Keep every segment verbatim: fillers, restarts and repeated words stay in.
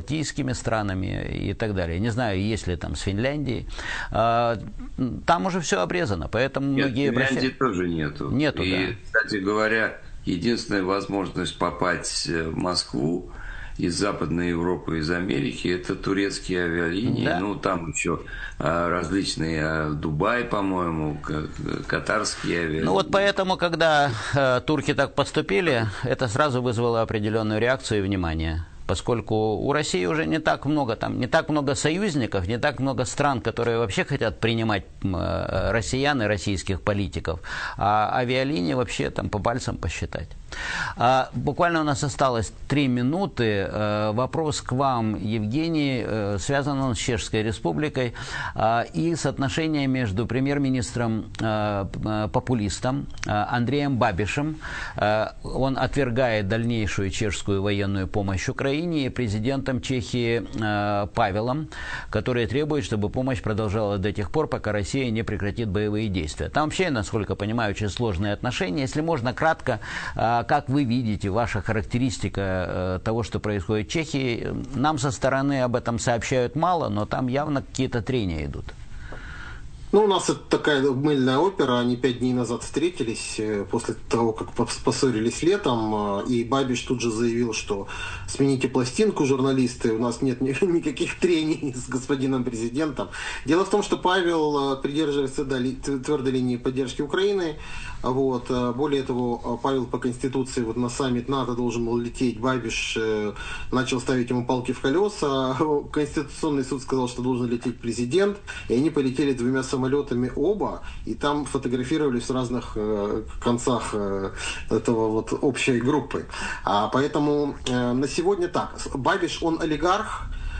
балтийскими странами и так далее. Не знаю, есть ли там с Финляндией. Там уже все обрезано, поэтому Нет, многие... Финляндии обращают... тоже нету. Нету, и, да. кстати говоря, единственная возможность попасть в Москву из Западной Европы, из Америки, это турецкие авиалинии. Да. Ну, там еще а, различные, а, Дубай, по-моему, катарские авиалинии. Ну, вот поэтому, когда э, турки так поступили, это сразу вызвало определенную реакцию и внимание. Поскольку у России уже не так много, там, не так много союзников, не так много стран, которые вообще хотят принимать э, россиян и российских политиков, а авиалинии вообще там по пальцам посчитать. А, буквально у нас осталось три минуты. А, вопрос к вам, Евгений, а, связан он с Чешской Республикой а, и с отношением между премьер-министром а, а, популистом а, Андреем Бабишем. А, он отвергает дальнейшую чешскую военную помощь Украине, и президентом Чехии а, Павелом, который требует, чтобы помощь продолжалась до тех пор, пока Россия не прекратит боевые действия. Там вообще, насколько я понимаю, очень сложные отношения. Если можно кратко, а, как вы видите, ваша характеристика э, того, что происходит в Чехии? Нам со стороны об этом сообщают мало, но там явно какие-то трения идут. Ну, у нас это такая мыльная опера. Они пять дней назад встретились, после того, как поссорились летом, и Бабиш тут же заявил, что смените пластинку, журналисты, у нас нет никаких трений с господином президентом. Дело в том, что Павел придерживается твердой линии поддержки Украины. Вот. Более того, Павел по Конституции вот на саммит НАТО должен был лететь. Бабиш начал ставить ему палки в колеса. Конституционный суд сказал, что должен лететь президент. И они полетели двумя самолетами оба. И там фотографировались в разных э, концах э, этого вот общей группы. А, поэтому э, на сегодня так. Бабиш, он олигарх.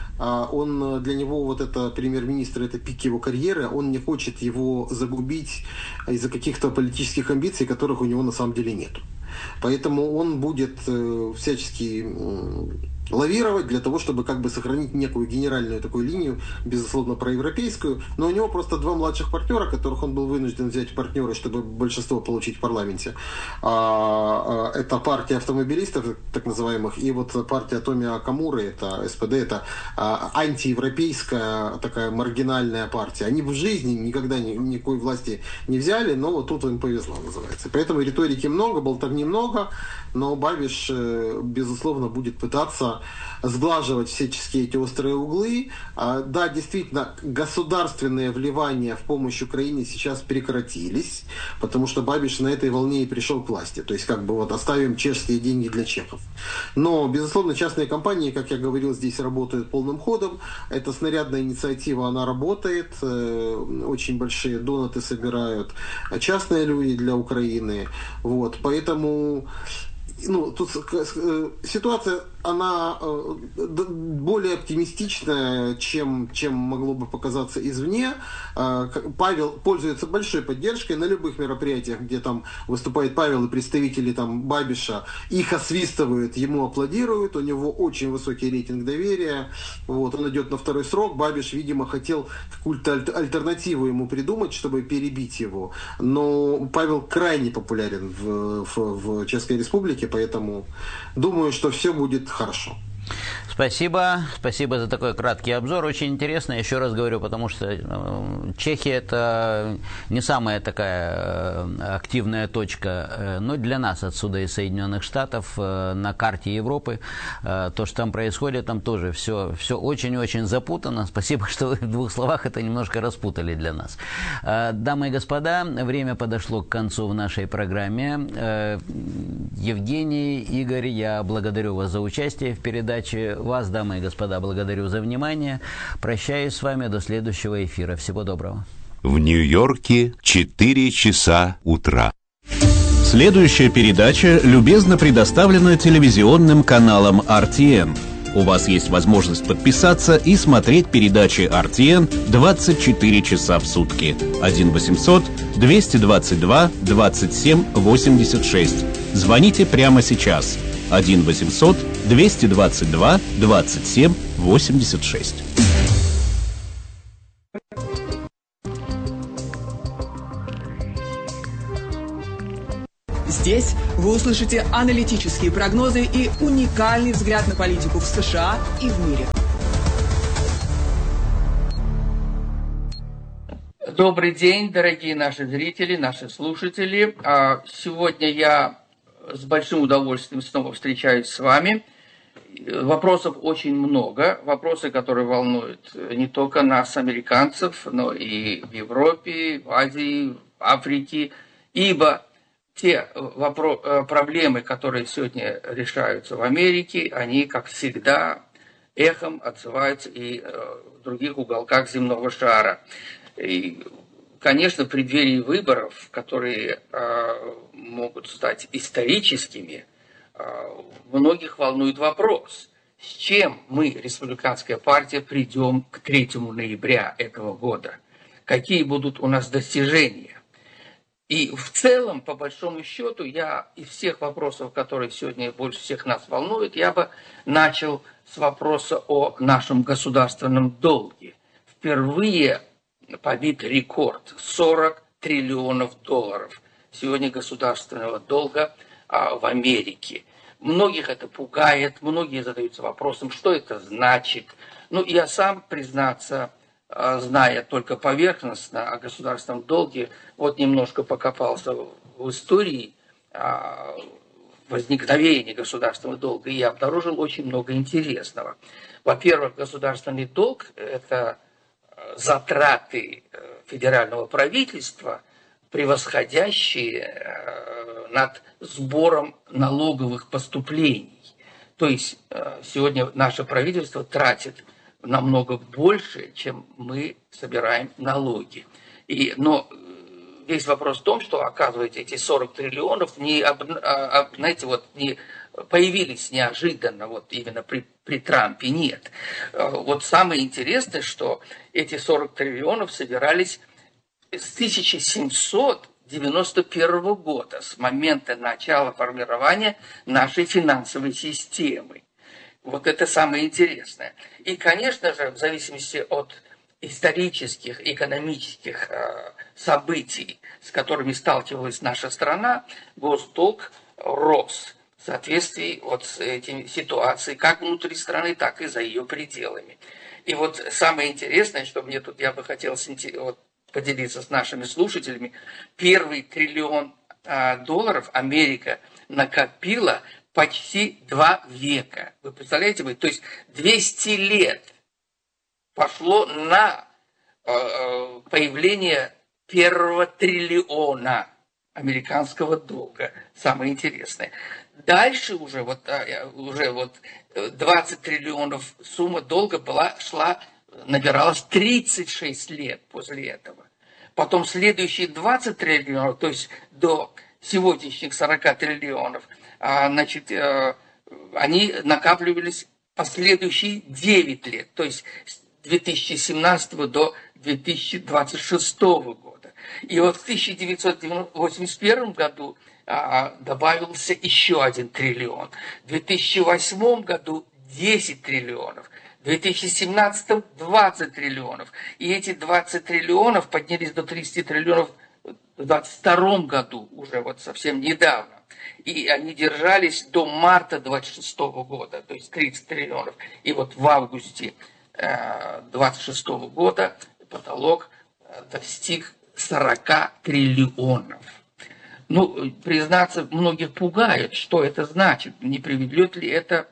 Он, для него вот это премьер-министр, это пик его карьеры, он не хочет его загубить из-за каких-то политических амбиций, которых у него на самом деле нет. Поэтому он будет всячески лавировать для того, чтобы как бы сохранить некую генеральную такую линию, безусловно, проевропейскую. Но у него просто два младших партнера, которых он был вынужден взять в партнеры, чтобы большинство получить в парламенте. Это партия автомобилистов, так называемых, и вот партия Томио Камуры, это СПД, это антиевропейская такая маргинальная партия. Они в жизни никогда ни, никакой власти не взяли, но вот тут им повезло, называется. Поэтому риторики много, болтовни много, но Бабиш, безусловно, будет пытаться сглаживать всяческие эти острые углы. Да, действительно, государственные вливания в помощь Украине сейчас прекратились, потому что Бабиш на этой волне и пришел к власти. То есть, как бы вот оставим чешские деньги для чехов. Но, безусловно, частные компании, как я говорил, здесь работают полным ходом. Это снарядная инициатива, она работает. Очень большие донаты собирают частные люди для Украины. Вот, поэтому... Ну, тут ситуация, она более оптимистичная, чем, чем могло бы показаться извне. Павел пользуется большой поддержкой на любых мероприятиях, где там выступает Павел и представители там Бабиша, их освистывают, ему аплодируют, у него очень высокий рейтинг доверия. Вот, он идет на второй срок. Бабиш, видимо, хотел какую-то альтернативу ему придумать, чтобы перебить его. Но Павел крайне популярен в, в, в Чешской Республике, поэтому думаю, что все будет хорошо. Спасибо. Спасибо за такой краткий обзор. Очень интересно, еще раз говорю, потому что э, Чехия это не самая такая э, активная точка, э, но для нас отсюда из Соединенных Штатов э, на карте Европы. Э, то, что там происходит, там тоже все, все очень-очень запутано. Спасибо, что вы в двух словах это немножко распутали для нас. Э, дамы и господа, время подошло к концу в нашей программе. Э, Евгений, Игорь, я благодарю вас за участие в передаче. Вас, дамы и господа, благодарю за внимание. Прощаюсь с вами до следующего эфира. Всего доброго. В Нью-Йорке четыре часа утра. Следующая передача любезно предоставлена телевизионным каналом эр ти эн. У вас есть возможность подписаться и смотреть передачи эр ти эн двадцать четыре часа в сутки. один восемьсот двести двадцать два двадцать семь восемьдесят шесть. Звоните прямо сейчас. один восемьсот двести двадцать два двадцать семь восемьдесят шесть. Здесь вы услышите аналитические прогнозы и уникальный взгляд на политику в США и в мире. Добрый день, дорогие наши зрители, наши слушатели. Сегодня я с большим удовольствием снова встречаюсь с вами. Вопросов очень много. Вопросы, которые волнуют не только нас, американцев, но и в Европе, в Азии, в Африке. Ибо те вопро- проблемы, которые сегодня решаются в Америке, они, как всегда, эхом отзываются и в других уголках земного шара. И, конечно, в преддверии выборов, которые э, могут стать историческими, э, многих волнует вопрос, с чем мы, республиканская партия, придем к третьему ноября этого года. Какие будут у нас достижения. И в целом, по большому счету, я из всех вопросов, которые сегодня больше всех нас волнуют, я бы начал с вопроса о нашем государственном долге. Впервые побит рекорд – сорок триллионов долларов сегодня государственного долга а, в Америке. Многих это пугает, многие задаются вопросом, что это значит. Ну, я сам, признаться, зная только поверхностно о государственном долге, вот немножко покопался в истории возникновения государственного долга, и я обнаружил очень много интересного. Во-первых, государственный долг – это затраты федерального правительства, превосходящие над сбором налоговых поступлений. То есть сегодня наше правительство тратит намного больше, чем мы собираем налоги. И, но весь вопрос в том, что, оказывается, эти сорок триллионов не, знаете, вот, не появились неожиданно, вот именно при, при Трампе, нет. Вот самое интересное, что эти сорок триллионов собирались с тысяча семьсот девяносто первого года, с момента начала формирования нашей финансовой системы. Вот это самое интересное. И, конечно же, в зависимости от исторических, экономических э, событий, с которыми сталкивалась наша страна, госдолг рос в соответствии вот с этими ситуацией, как внутри страны, так и за ее пределами. И вот самое интересное, что мне тут я бы хотел вот, поделиться с нашими слушателями, первый триллион э, долларов Америка накопила почти два века. Вы представляете, вы? То есть двести лет пошло на э, появление первого триллиона американского долга. Самое интересное. Дальше уже вот, уже вот двадцать триллионов сумма долга была, шла, набиралась тридцать шесть лет после этого. Потом следующие двадцать триллионов, то есть до сегодняшних сорок триллионов, значит, они накапливались последующие девять лет, то есть с две тысячи семнадцатого до две тысячи двадцать шестого года. И вот в тысяча девятьсот восемьдесят первом году добавился еще один триллион. В две тысячи восьмом году десять триллионов. В две тысячи семнадцатом двадцать триллионов. И эти двадцать триллионов поднялись до тридцати триллионов в двадцать втором году, уже вот совсем недавно. И они держались до марта двадцать шестого года, то есть тридцать триллионов. И вот в августе двадцать шестого года потолок достиг сорок триллионов. Ну, признаться, многих пугает, что это значит, не приведет ли это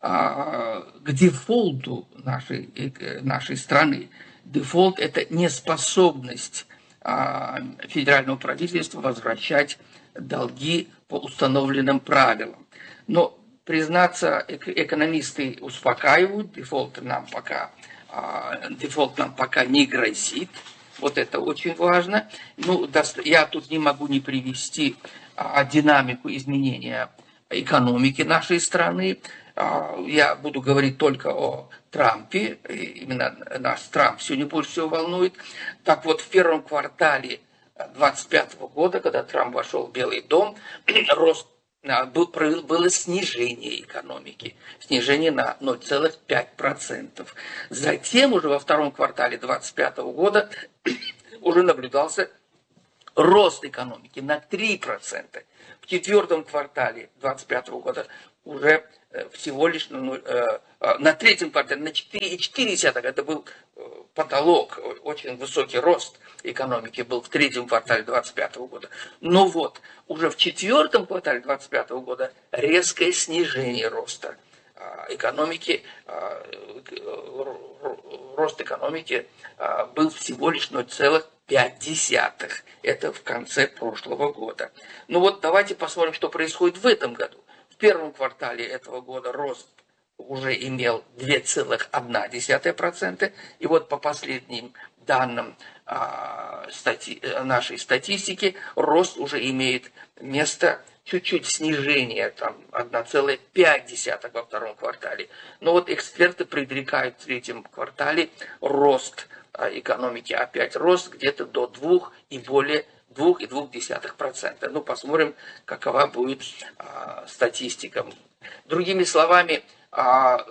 а, к дефолту нашей, нашей страны. Дефолт – это неспособность а, федерального правительства возвращать долги по установленным правилам. Но, признаться, экономисты успокаивают, дефолт нам пока, а, дефолт нам пока не грозит. Вот это очень важно. Ну, я тут не могу не привести а, динамику изменения экономики нашей страны. А, я буду говорить только о Трампе. Именно наш Трамп сегодня больше всего волнует. Так вот, в первом квартале двадцать пятого года, когда Трамп вошел в Белый дом, рост было снижение экономики, снижение на ноль целых пять десятых процента. Затем уже во втором квартале двадцать пятого года уже наблюдался рост экономики на три процента. В четвертом квартале две тысячи двадцать пятого года уже всего лишь на, э, на третьем квартале на четыре целых четыре десятых. Это был потолок, очень высокий рост экономики был в третьем квартале две тысячи двадцать пятого года. Но вот уже в четвертом квартале две тысячи двадцать пятого года резкое снижение роста экономики, рост экономики был всего лишь ноль целых пять десятых. Это в конце прошлого года. Ну вот давайте посмотрим, что происходит в этом году. В первом квартале этого года рост уже имел два целых одна десятая процента. И вот по последним данным а, стати, нашей статистики рост уже имеет место, чуть-чуть снижение, там одна целая пять десятых во втором квартале. Но вот эксперты предрекают в третьем квартале рост а, экономики, опять рост где-то до двух и более два целых две десятых процента. Ну, посмотрим, какова будет а, статистика. Другими словами, а,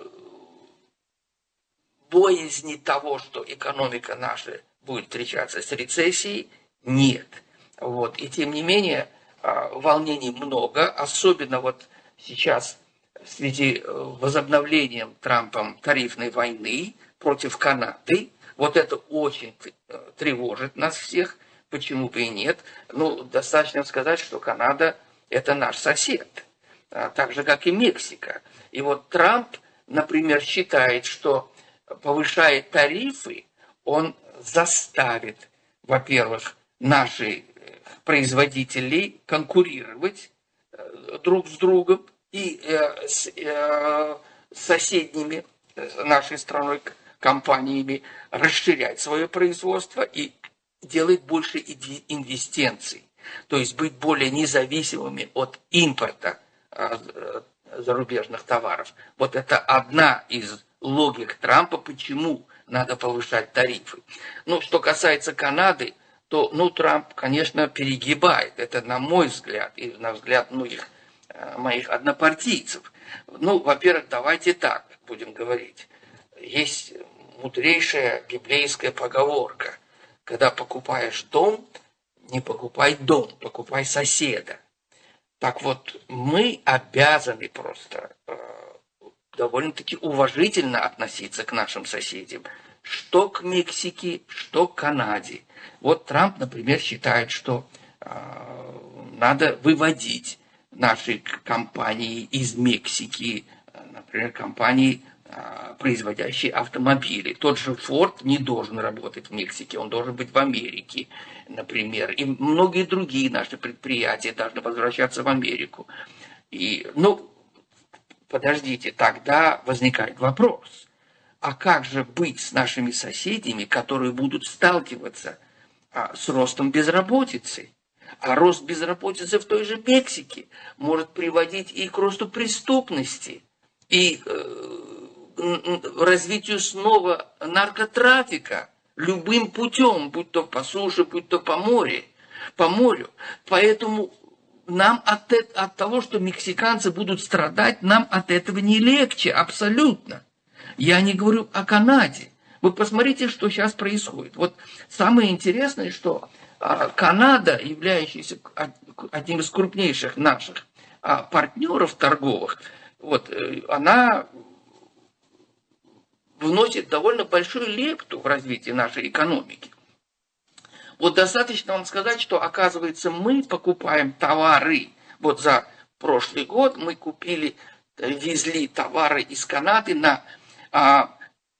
боязни того, что экономика наша будет встречаться с рецессией, нет. Вот. И тем не менее, а, волнений много, особенно вот сейчас в связи с возобновлением Трампом тарифной войны против Канады. Вот это очень тревожит нас всех. Почему бы и нет? Ну, достаточно сказать, что Канада – это наш сосед, так же, как и Мексика. И вот Трамп, например, считает, что, повышая тарифы, он заставит, во-первых, наших производителей конкурировать друг с другом и с соседними нашей страной компаниями расширять свое производство и делать больше инвестиций, то есть быть более независимыми от импорта зарубежных товаров. Вот это одна из логик Трампа, почему надо повышать тарифы. Ну, что касается Канады, то, ну, Трамп, конечно, перегибает. Это на мой взгляд и на взгляд многих моих однопартийцев. Ну, во-первых, давайте так будем говорить. Есть мудрейшая библейская поговорка. Когда покупаешь дом, не покупай дом, покупай соседа. Так вот, мы обязаны просто э, довольно-таки уважительно относиться к нашим соседям. Что к Мексике, что к Канаде. Вот Трамп, например, считает, что э, надо выводить наши компании из Мексики, например, компании, производящие автомобили. Тот же Ford не должен работать в Мексике, он должен быть в Америке, например. И многие другие наши предприятия должны возвращаться в Америку. И, ну, подождите, тогда возникает вопрос. А как же быть с нашими соседями, которые будут сталкиваться а, с ростом безработицы? А рост безработицы в той же Мексике может приводить и к росту преступности, и э, развитию снова наркотрафика любым путем, будь то по суше, будь то по морю. По морю. Поэтому нам от, от того, что мексиканцы будут страдать, нам от этого не легче, абсолютно. Я не говорю о Канаде. Вы посмотрите, что сейчас происходит. Вот самое интересное, что а, Канада, являющаяся одним из крупнейших наших а, партнеров торговых, вот, она вносит довольно большую лепту в развитие нашей экономики. Вот достаточно вам сказать, что, оказывается, мы покупаем товары. Вот за прошлый год мы купили, везли товары из Канады на, а,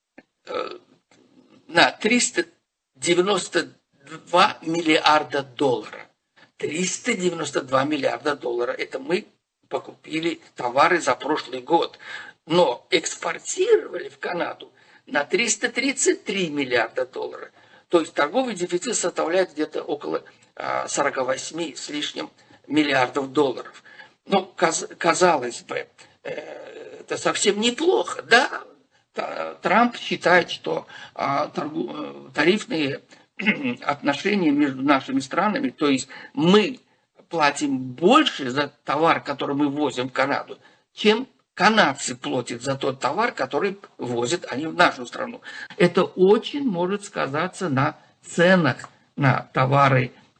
на триста девяносто два миллиарда долларов. триста девяносто два миллиарда долларов. Это мы покупили товары за прошлый год. Но экспортировали в Канаду на триста тридцать три миллиарда долларов. То есть торговый дефицит составляет где-то около сорок восемь с лишним миллиардов долларов. Ну, казалось бы, это совсем неплохо. Да, Трамп считает, что тарифные отношения между нашими странами, то есть мы платим больше за товар, который мы возим в Канаду, чем канадцы платят за тот товар, который возят они в нашу страну. Это очень может сказаться на ценах на товары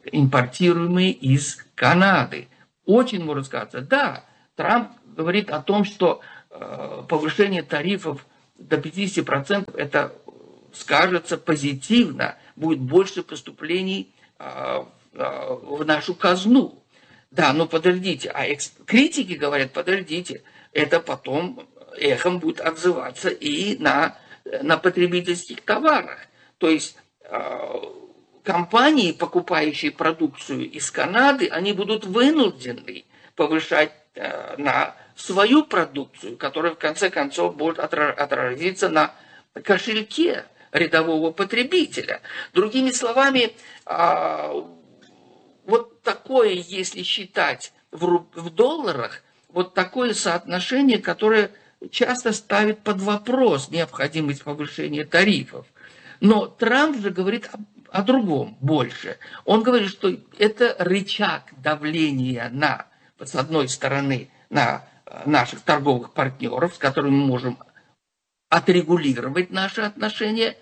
импортируемые из Канады. Очень может сказаться. Да, Трамп говорит о том, что э, повышение тарифов до пятидесяти процентов это скажется позитивно, будет больше поступлений э, э, в нашу казну. Да, но подождите, а эксп... критики говорят, подождите, это потом эхом будет отзываться и на, на потребительских товарах. То есть э, компании, покупающие продукцию из Канады, они будут вынуждены повышать э, на свою продукцию, которая в конце концов будет отразиться на кошельке рядового потребителя. Другими словами, э, вот такое, если считать в, в долларах, вот такое соотношение, которое часто ставит под вопрос необходимость повышения тарифов. Но Трамп же говорит о, о другом больше. Он говорит, что это рычаг давления на, с одной стороны, на наших торговых партнеров, с которыми мы можем отрегулировать наши отношения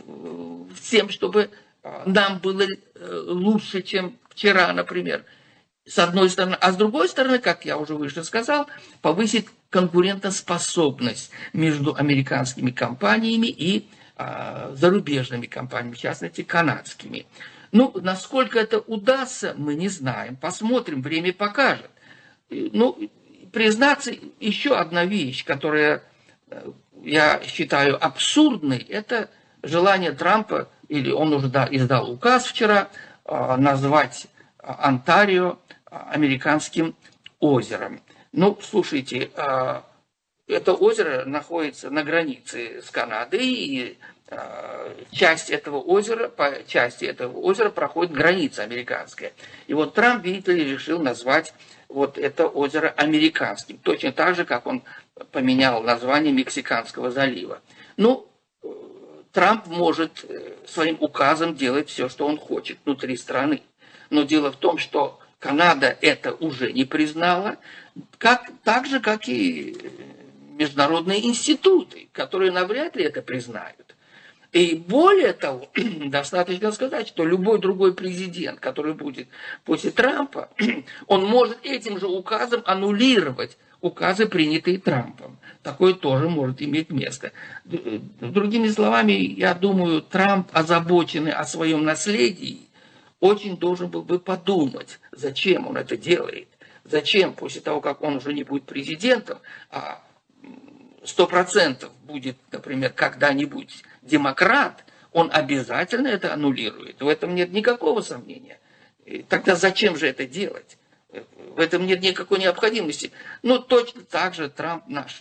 с тем, чтобы нам было лучше, чем вчера, например, с одной стороны. А с другой стороны, как я уже выше сказал, повысить конкурентоспособность между американскими компаниями и а, зарубежными компаниями, в частности, канадскими. Ну, насколько это удастся, мы не знаем. Посмотрим, время покажет. Ну, признаться, еще одна вещь, которая я считаю абсурдной, это желание Трампа, или он уже да, издал указ вчера, назвать Онтарио американским озером. Ну, слушайте, это озеро находится на границе с Канадой, и часть этого озера, по части этого озера проходит граница американская. И вот Трамп, видите ли, решил назвать вот это озеро американским, точно так же, как он поменял название Мексиканского залива. Ну, Трамп может своим указом делать все, что он хочет внутри страны. Но дело в том, что Канада это уже не признала, как, так же, как и международные институты, которые навряд ли это признают. И более того, достаточно сказать, что любой другой президент, который будет после Трампа, он может этим же указом аннулировать указы, принятые Трампом. Такое тоже может иметь место. Другими словами, я думаю, Трамп, озабоченный о своем наследии, очень должен был бы подумать, зачем он это делает. Зачем после того, как он уже не будет президентом, а сто процентов будет, например, когда-нибудь демократ, он обязательно это аннулирует. В этом нет никакого сомнения. Тогда зачем же это делать? В этом нет никакой необходимости. Ну, точно так же Трамп наш,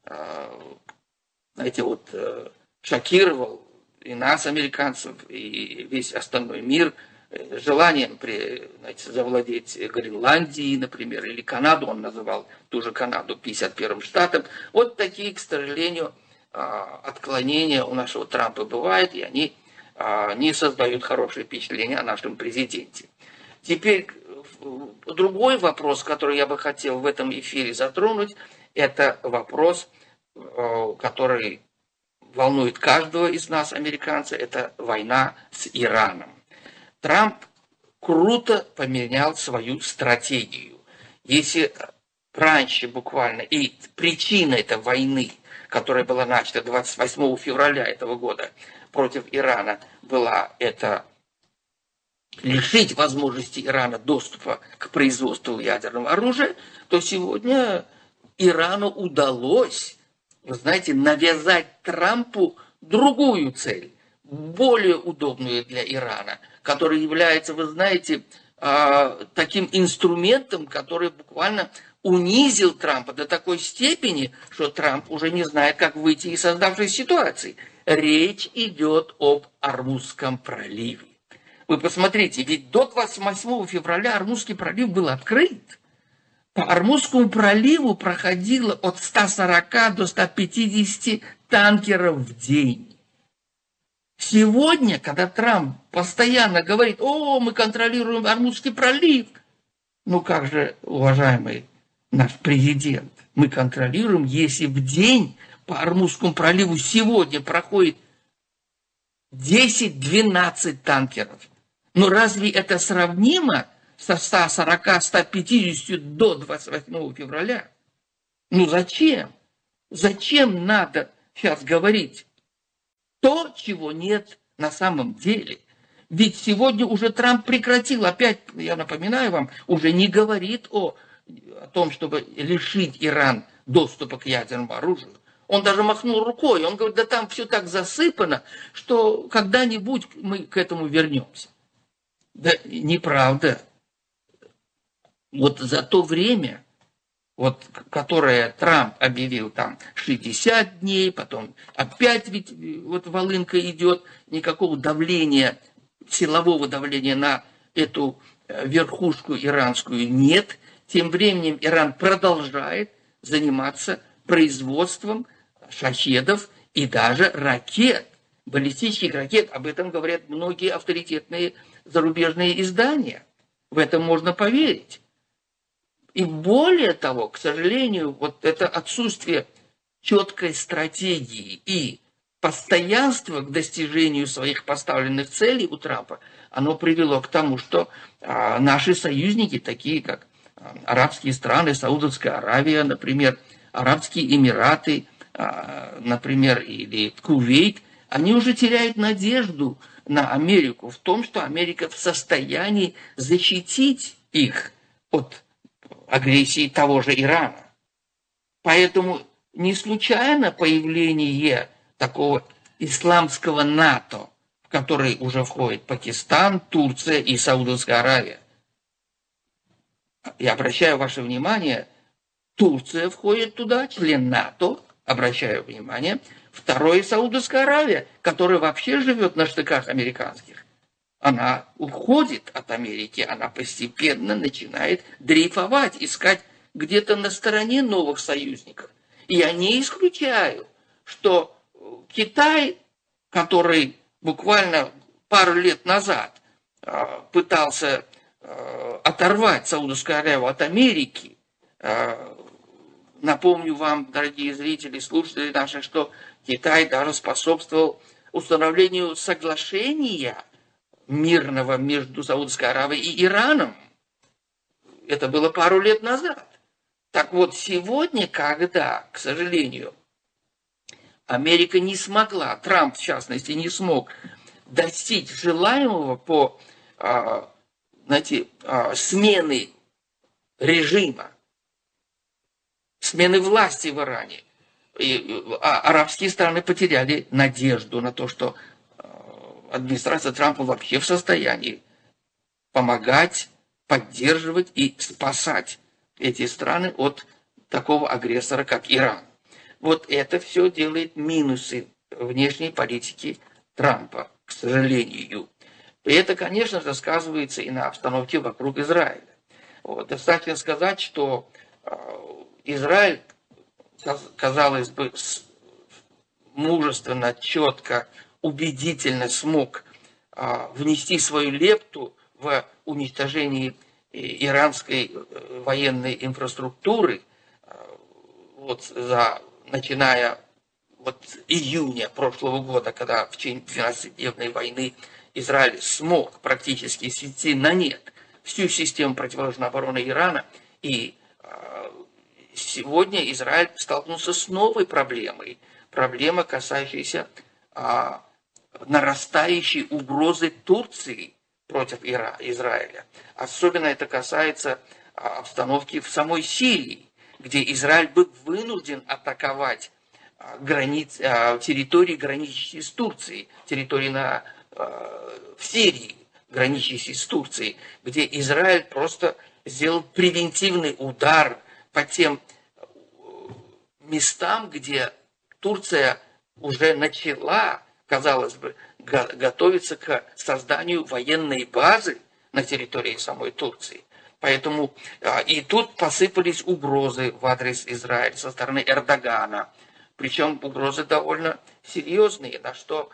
знаете, вот шокировал и нас, американцев, и весь остальной мир желанием, знаете, завладеть Гренландией, например, или Канаду, он называл ту же Канаду пятьдесят первым штатом. Вот такие, к сожалению, отклонения у нашего Трампа бывают, и они не создают хорошее впечатление о нашем президенте. Теперь другой вопрос, который я бы хотел в этом эфире затронуть, это вопрос, который волнует каждого из нас, американца, это война с Ираном. Трамп круто поменял свою стратегию. Если раньше буквально, и причина этой войны, которая была начата двадцать восьмого февраля этого года против Ирана, была это лишить возможности Ирана доступа к производству ядерного оружия, то сегодня Ирану удалось, вы знаете, навязать Трампу другую цель, более удобную для Ирана, который является, вы знаете, таким инструментом, который буквально унизил Трампа до такой степени, что Трамп уже не знает, как выйти из создавшейся ситуации. Речь идет об Ормузском проливе. Вы посмотрите, ведь до двадцать восьмого февраля Ормузский пролив был открыт. По Ормузскому проливу проходило от ста сорока до ста пятидесяти танкеров в день. Сегодня, когда Трамп постоянно говорит, о, мы контролируем Ормузский пролив, ну как же, уважаемый наш президент, мы контролируем, если в день по Ормузскому проливу сегодня проходит десять-двенадцать танкеров. Но разве это сравнимо со ста сорока - ста пятидесятью до двадцать восьмого февраля? Ну зачем? Зачем надо сейчас говорить то, чего нет на самом деле? Ведь сегодня уже Трамп прекратил, опять, я напоминаю вам, уже не говорит о, о том, чтобы лишить Иран доступа к ядерному оружию. Он даже махнул рукой, он говорит, да там все так засыпано, что когда-нибудь мы к этому вернемся. Да неправда. Вот за то время, вот, которое Трамп объявил там шестьдесят дней, потом опять ведь вот волынка идет, никакого давления, силового давления на эту верхушку иранскую нет. Тем временем Иран продолжает заниматься производством шахедов и даже ракет, баллистических ракет. Об этом говорят многие авторитетные зарубежные издания. В этом можно поверить. И более того, к сожалению, вот это отсутствие четкой стратегии и постоянства к достижению своих поставленных целей у Трампа, оно привело к тому, что а, наши союзники, такие как а, арабские страны, Саудовская Аравия, например, Арабские Эмираты, а, например, или Кувейт, они уже теряют надежду на Америку в том, что Америка в состоянии защитить их от агрессии того же Ирана. Поэтому не случайно появление такого исламского НАТО, в который уже входит Пакистан, Турция и Саудовская Аравия. Я обращаю ваше внимание, Турция входит туда, член НАТО, обращаю внимание. Второе — Саудовская Аравия, которая вообще живет на штыках американских. Она уходит от Америки, она постепенно начинает дрейфовать, искать где-то на стороне новых союзников. И я не исключаю, что Китай, который буквально пару лет назад э, пытался э, оторвать Саудовскую Аравию от Америки, э, напомню вам, дорогие зрители, слушатели наши, что Китай даже способствовал установлению соглашения мирного между Саудовской Аравией и Ираном. Это было пару лет назад. Так вот, сегодня, когда, к сожалению, Америка не смогла, Трамп в частности не смог достичь желаемого по, знаете, смены режима, смены власти в Иране, и арабские страны потеряли надежду на то, что администрация Трампа вообще в состоянии помогать, поддерживать и спасать эти страны от такого агрессора, как Иран. Вот это все делает минусы внешней политики Трампа, к сожалению. И это, конечно же, сказывается и на обстановке вокруг Израиля. Вот. Достаточно сказать, что Израиль, казалось бы, мужественно, четко, убедительно смог а, внести свою лепту в уничтожение иранской военной инфраструктуры, а, вот за, начиная вот июня прошлого года, когда в течение двенадцатидневной войны Израиль смог практически свести на нет всю систему противовоздушной обороны Ирана, и а, сегодня Израиль столкнулся с новой проблемой, проблема, касающаяся а, нарастающей угрозы Турции против Ира- Израиля. Особенно это касается а, обстановки в самой Сирии, где Израиль был вынужден атаковать а, границ, а, территории, граничащие с Турцией, территории на, а, в Сирии, граничащие с Турцией, где Израиль просто сделал превентивный удар по тем местам, где Турция уже начала, казалось бы, готовиться к созданию военной базы на территории самой Турции. Поэтому и тут посыпались угрозы в адрес Израиля со стороны Эрдогана. Причем угрозы довольно серьезные, на что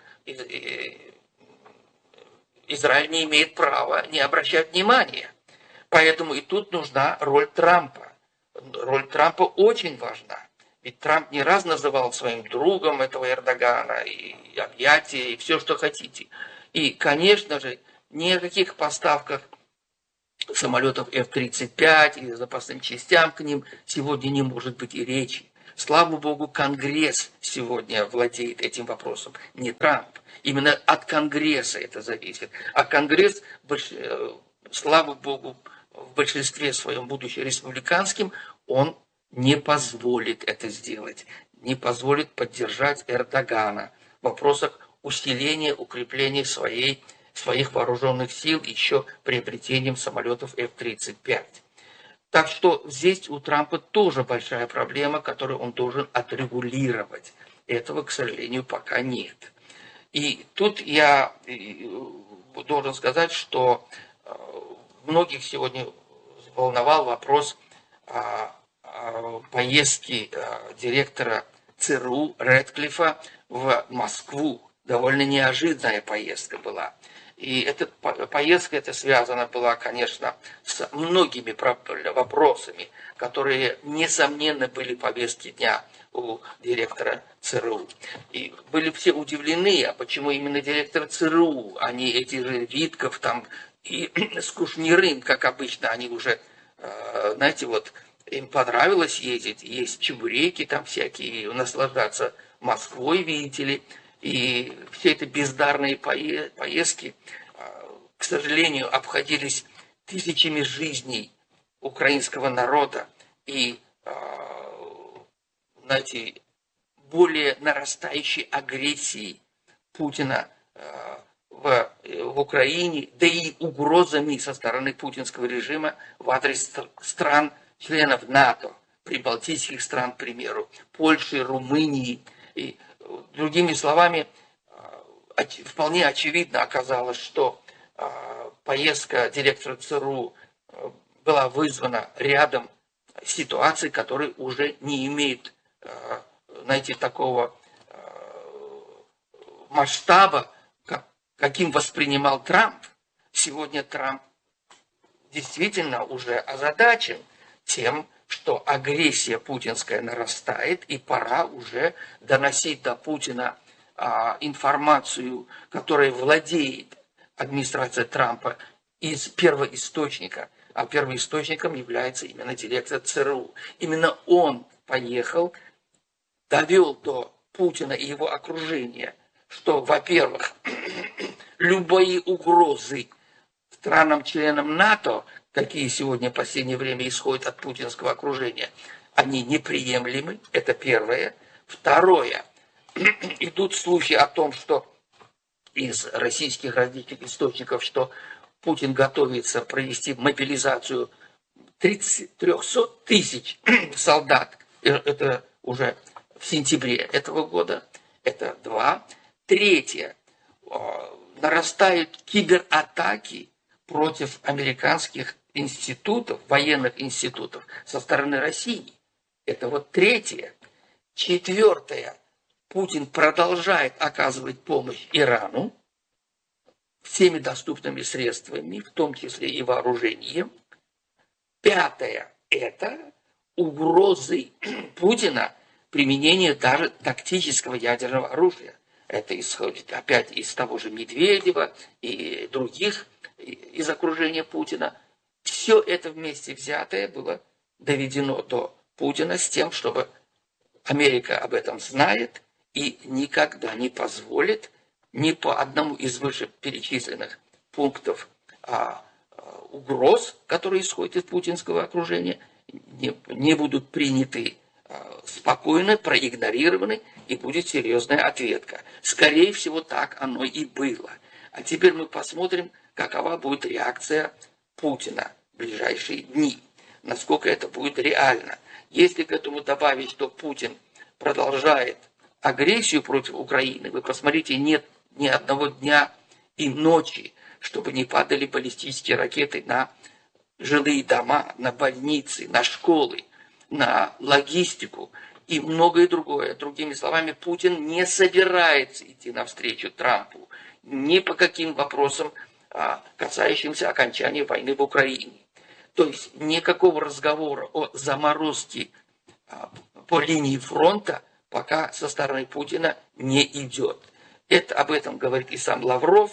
Израиль не имеет права не обращать внимания. Поэтому и тут нужна роль Трампа. Роль Трампа очень важна. Ведь Трамп не раз называл своим другом этого Эрдогана, и объятия, и все, что хотите. И, конечно же, ни о каких поставках самолетов эф тридцать пять и запасным частям к ним сегодня не может быть и речи. Слава богу, Конгресс сегодня владеет этим вопросом, не Трамп. Именно от Конгресса это зависит. А Конгресс, слава богу, в большинстве своем, будучи республиканским, он не позволит это сделать, не позволит поддержать Эрдогана в вопросах усиления, укрепления своей, своих вооруженных сил, еще приобретением самолетов эф тридцать пять. Так что здесь у Трампа тоже большая проблема, которую он должен отрегулировать. Этого, к сожалению, пока нет. И тут я должен сказать, что многих сегодня волновал вопрос поездки директора ЦРУ Рэдклиффа в Москву. Довольно неожиданная поездка была. И эта поездка эта связана была, конечно, с многими вопросами, которые, несомненно, были в повестке дня у директора ЦРУ. И были все удивлены, а почему именно директор ЦРУ, а не эти же Витков там и Скушнирым, как обычно, они уже, знаете, вот им понравилось ездить, есть чебуреки там всякие, наслаждаться Москвой, видите ли. И все эти бездарные поездки, к сожалению, обходились тысячами жизней украинского народа и, знаете, более нарастающей агрессией Путина в, в Украине, да и угрозами со стороны путинского режима в адрес стран, членов НАТО, прибалтийских стран, к примеру, Польши, Румынии. И, другими словами, вполне очевидно оказалось, что поездка директора ЦРУ была вызвана рядом ситуаций, которые уже не имеют, знаете, такого масштаба, каким воспринимал Трамп. Сегодня Трамп действительно уже озадачен тем, что агрессия путинская нарастает, и пора уже доносить до Путина а, информацию, которой владеет администрация Трампа из первоисточника. А первоисточником является именно директор ЦРУ. Именно он поехал, довел до Путина и его окружения, что, во-первых, любые угрозы странам-членам НАТО, какие сегодня в последнее время исходят от путинского окружения, они неприемлемы, это первое. Второе, идут слухи о том, что из российских различных источников, что Путин готовится провести мобилизацию триста тысяч солдат, это уже в сентябре этого года, это два. Третье, нарастают кибератаки против американских институтов, военных институтов со стороны России. Это вот третье. Четвертое. Путин продолжает оказывать помощь Ирану всеми доступными средствами, в том числе и вооружением. Пятое. Это угрозы Путина применения даже тактического ядерного оружия. Это исходит опять из того же Медведева и других из окружения Путина. Все это вместе взятое было доведено до Путина с тем, чтобы Америка об этом знает и никогда не позволит ни по одному из вышеперечисленных пунктов а, а, угроз, которые исходят из путинского окружения, не, не будут приняты а, спокойно, проигнорированы, и будет серьезная ответка. Скорее всего, так оно и было. А теперь мы посмотрим, какова будет реакция Путина в ближайшие дни. Насколько это будет реально. Если к этому добавить, что Путин продолжает агрессию против Украины, вы посмотрите, нет ни одного дня и ночи, чтобы не падали баллистические ракеты на жилые дома, на больницы, на школы, на логистику и многое другое. Другими словами, Путин не собирается идти навстречу Трампу ни по каким вопросам, касающимся окончания войны в Украине. То есть никакого разговора о заморозке по линии фронта пока со стороны Путина не идет. Это, об этом говорит и сам Лавров,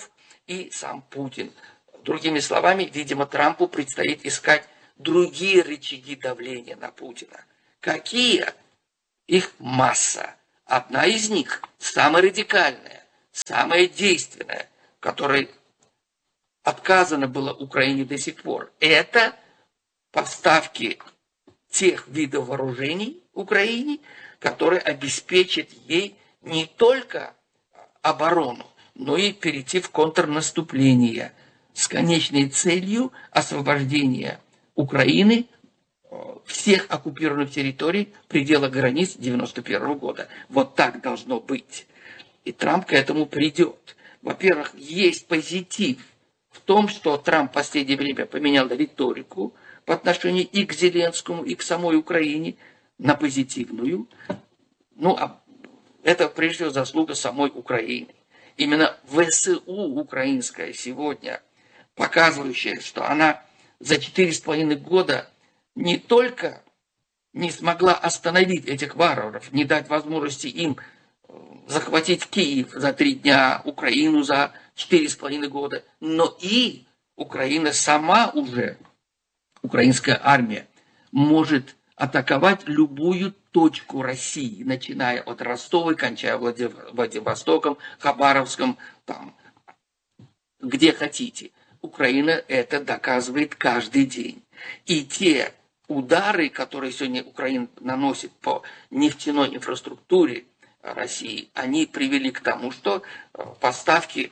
и сам Путин. Другими словами, видимо, Трампу предстоит искать другие рычаги давления на Путина. Какие? Их масса. Одна из них, самая радикальная, самая действенная, которой отказано было Украине до сих пор, это поставки тех видов вооружений Украине, которые обеспечат ей не только оборону, но и перейти в контрнаступление с конечной целью освобождения Украины, всех оккупированных территорий в пределах границ девяносто первого года. Вот так должно быть. И Трамп к этому придет. Во-первых, есть позитив в том, что Трамп в последнее время поменял риторику по отношению и к Зеленскому, и к самой Украине на позитивную. Ну, а это прежде всего заслуга самой Украины. Именно ВСУ украинская сегодня, показывающая, что она за четыре с половиной года не только не смогла остановить этих варваров, не дать возможности им захватить Киев за три дня, Украину за четыре с половиной года, но и Украина сама уже, украинская армия, может атаковать любую точку России, начиная от Ростова и кончая Владивостоком, Хабаровском, там, где хотите. Украина это доказывает каждый день. И те удары, которые сегодня Украина наносит по нефтяной инфраструктуре России, они привели к тому, что поставки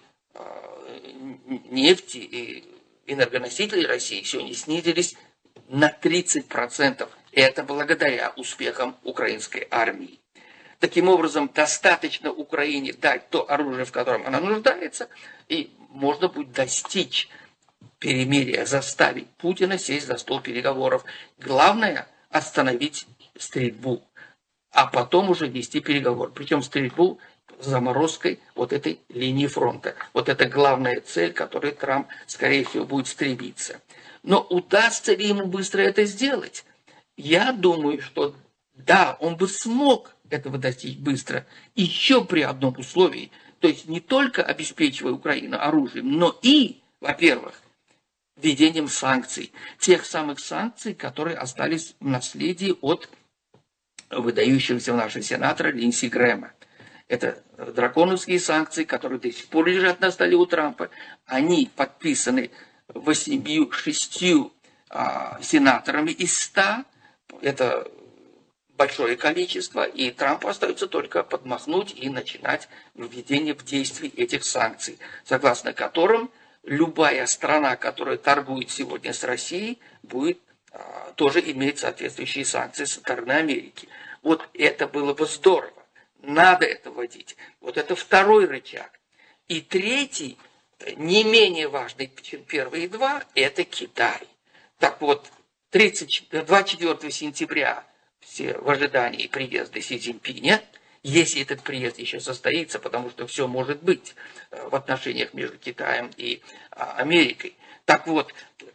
нефти и энергоносителей России сегодня снизились на тридцать процентов. Это благодаря успехам украинской армии. Таким образом, достаточно Украине дать то оружие, в котором она нуждается, и можно будет достичь перемирия, заставить Путина сесть за стол переговоров. Главное – остановить стрельбу, а потом уже вести переговоры. Причем стрельбу с заморозкой вот этой линии фронта. Вот это главная цель, к которой Трамп, скорее всего, будет стремиться. Но удастся ли ему быстро это сделать? Я думаю, что да, он бы смог этого достичь быстро, еще при одном условии. То есть не только обеспечивая Украину оружием, но и, во-первых, введением санкций. Тех самых санкций, которые остались в наследии от выдающегося нашего сенатора Линдси Грэма. Это драконовские санкции, которые до сих пор лежат на столе у Трампа. Они подписаны восемью, шестью а, сенаторами из ста. Это большое количество, и Трампу остается только подмахнуть и начинать введение в действие этих санкций, согласно которым любая страна, которая торгует сегодня с Россией, будет а, тоже иметь соответствующие санкции со стороны Америки. Вот это было бы здорово. Надо это вводить. Вот это второй рычаг. И третий, не менее важный, чем первые два, это Китай. Так вот, двадцать четвёртого сентября все в ожидании приезда Си Цзиньпиня, если этот приезд еще состоится, потому что все может быть в отношениях между Китаем и Америкой. Так вот,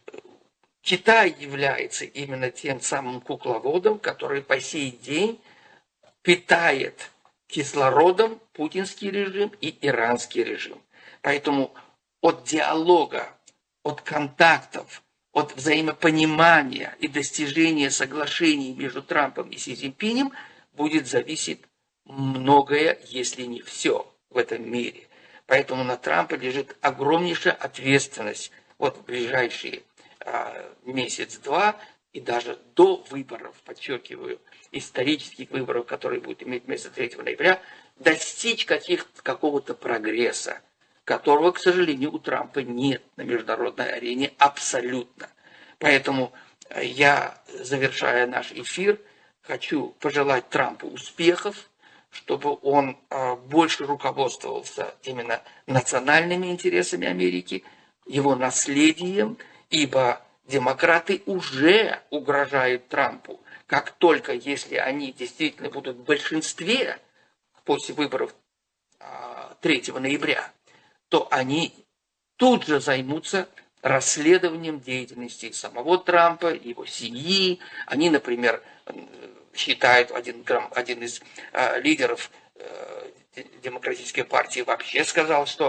Китай является именно тем самым кукловодом, который по сей день питает кислородом путинский режим и иранский режим. Поэтому от диалога, от контактов, от взаимопонимания и достижения соглашений между Трампом и Си Цзиньпинем будет зависеть многое, если не все в этом мире. Поэтому на Трампа лежит огромнейшая ответственность вот в ближайшие а, месяц-два и даже до выборов, подчеркиваю, исторических выборов, которые будут иметь место третьего ноября, достичь каких, какого-то прогресса, которого, к сожалению, у Трампа нет на международной арене абсолютно. Поэтому я, завершая наш эфир, хочу пожелать Трампу успехов, чтобы он больше руководствовался именно национальными интересами Америки, его наследием, ибо демократы уже угрожают Трампу. Как только, если они действительно будут в большинстве после выборов третьего ноября, то они тут же займутся расследованием деятельности самого Трампа, его семьи. Они, например, считают, один, один из э, лидеров э, демократической партии вообще сказал, что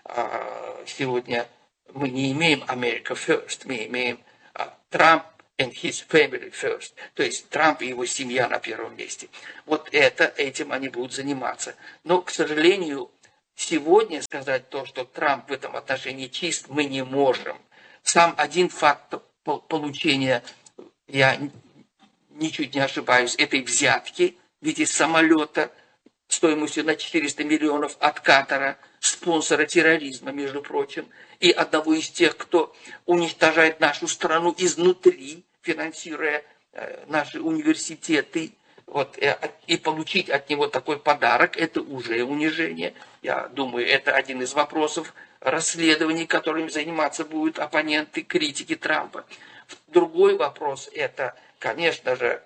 сегодня мы не имеем America First, мы имеем Trump and his family first. То есть Трамп и его семья на первом месте. Вот это, этим они будут заниматься. Но, к сожалению, сегодня сказать то, что Трамп в этом отношении чист, мы не можем. Сам один факт получения, я ничуть не ошибаюсь, этой взятки в виде самолета стоимостью на четыреста миллионов от Катара, спонсора терроризма, между прочим, и одного из тех, кто уничтожает нашу страну изнутри, финансируя э, наши университеты, вот, э, и получить от него такой подарок, это уже унижение. Я думаю, это один из вопросов расследований, которыми заниматься будут оппоненты, критики Трампа. Другой вопрос, это, конечно же,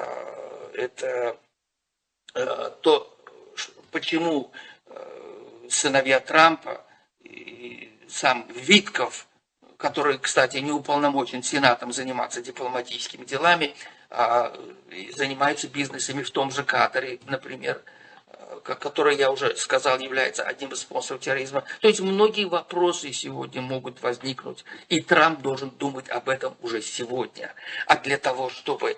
э, это э, то, почему э, сыновья Трампа и сам Витков, который, кстати, не уполномочен Сенатом заниматься дипломатическими делами, а занимаются бизнесами в том же Катаре, например, который, я уже сказал, является одним из спонсоров терроризма. То есть многие вопросы сегодня могут возникнуть, и Трамп должен думать об этом уже сегодня. А для того, чтобы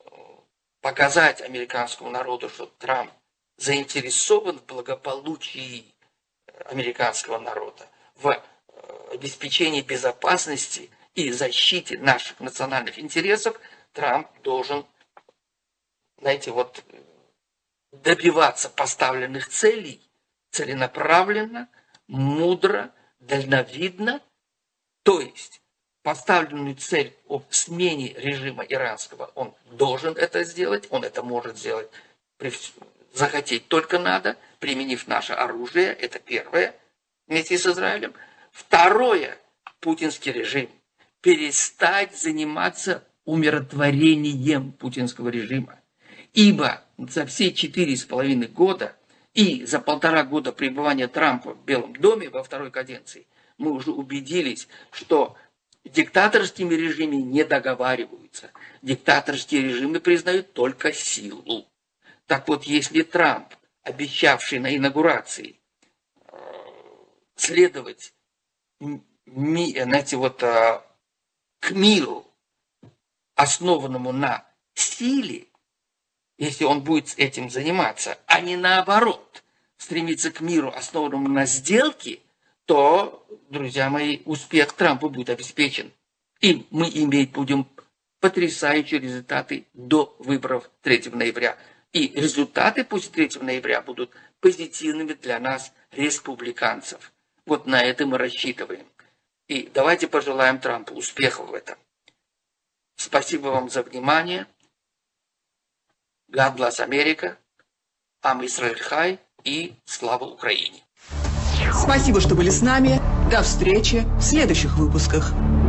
показать американскому народу, что Трамп заинтересован в благополучии американского народа, в обеспечении безопасности и защите наших национальных интересов, Трамп должен, знаете, вот добиваться поставленных целей целенаправленно, мудро, дальновидно, то есть поставленную цель о смене режима иранского, он должен это сделать, он это может сделать, захотеть только надо, применив наше оружие, это первое, вместе с Израилем. Второе, путинский режим, перестать заниматься умиротворением путинского режима. Ибо за все четыре с половиной года и за полтора года пребывания Трампа в Белом доме во второй каденции мы уже убедились, что диктаторскими режимами не договариваются. Диктаторские режимы признают только силу. Так вот, если Трамп, обещавший на инаугурации следовать знаете, вот, к миру, основанному на силе, если он будет этим заниматься, а не наоборот, стремиться к миру, основанному на сделке, то, друзья мои, успех Трампа будет обеспечен. И мы иметь будем потрясающие результаты до выборов третьего ноября. И результаты после третьего ноября будут позитивными для нас, республиканцев. Вот на это мы рассчитываем. И давайте пожелаем Трампу успехов в этом. Спасибо вам за внимание. God bless America. Ам Исраэль Хай и слава Украине. Спасибо, что были с нами. До встречи в следующих выпусках.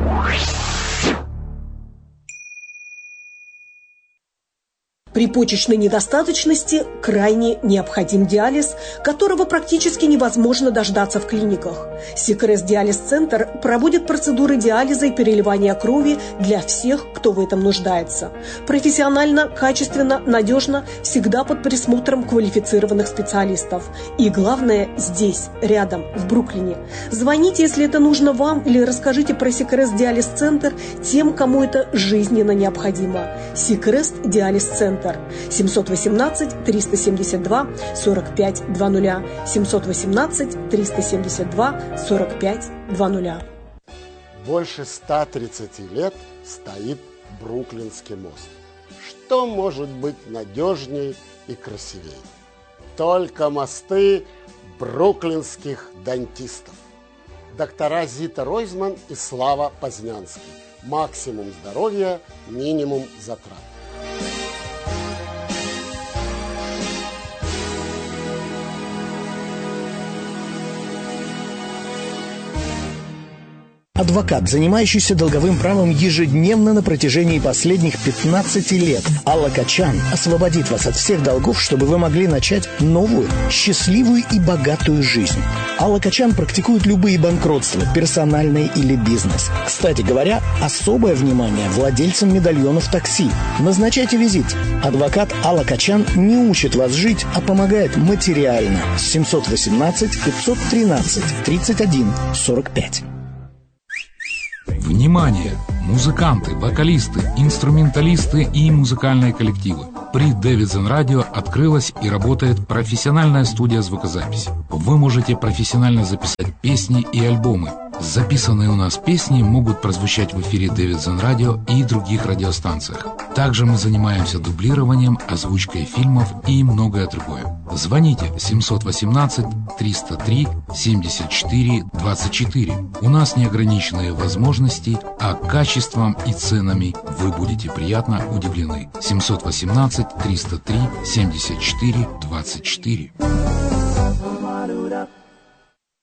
При почечной недостаточности крайне необходим диализ, которого практически невозможно дождаться в клиниках. Сикрест Диализ-центр проводит процедуры диализа и переливания крови для всех, кто в этом нуждается. Профессионально, качественно, надежно, всегда под присмотром квалифицированных специалистов. И главное, здесь, рядом, в Бруклине. Звоните, если это нужно вам, или расскажите про Сикрест Диализ-центр тем, кому это жизненно необходимо. Сикрест Диализ-центр. семьсот восемнадцать триста семьдесят два сорок пять двадцать, семьсот восемнадцать триста семьдесят два сорок пять двадцать. Больше ста тридцати лет стоит Бруклинский мост. Что может быть надежнее и красивее? Только мосты бруклинских дантистов. Доктора Зита Ройзман и Слава Познянский. Максимум здоровья, минимум затрат. Адвокат, занимающийся долговым правом ежедневно на протяжении последних пятнадцати лет. Алла Качан освободит вас от всех долгов, чтобы вы могли начать новую, счастливую и богатую жизнь. Алла Качан практикует любые банкротства, персональные или бизнес. Кстати говоря, особое внимание владельцам медальонов такси. Назначайте визит. Адвокат Алла Качан не учит вас жить, а помогает материально. семьсот восемнадцать пятьсот тринадцать тридцать один сорок пять. Внимание! Музыканты, вокалисты, инструменталисты и музыкальные коллективы. При Davidson Radio открылась и работает профессиональная студия звукозаписи. Вы можете профессионально записать песни и альбомы. Записанные у нас песни могут прозвучать в эфире Davidson Radio и других радиостанциях. Также мы занимаемся дублированием, озвучкой фильмов и многое другое. Звоните семьсот восемнадцать триста три семьдесят четыре двадцать четыре. У нас неограниченные возможности, а качеством и ценами вы будете приятно удивлены. семьсот восемнадцать триста три семьдесят четыре двадцать четыре.